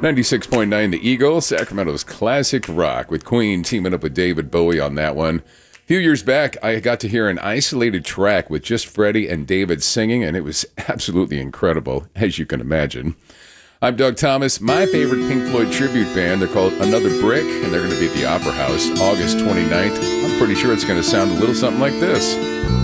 96.9 The Eagle, Sacramento's classic rock, with Queen teaming up with David Bowie on that one. A few years back, I got to hear an isolated track with just Freddie and David singing, and it was absolutely incredible, as you can imagine. I'm Doug Thomas. My favorite Pink Floyd tribute band, they're called Another Brick, and they're going to be at the Opera House August 29th. I'm pretty sure it's going to sound a little something like this.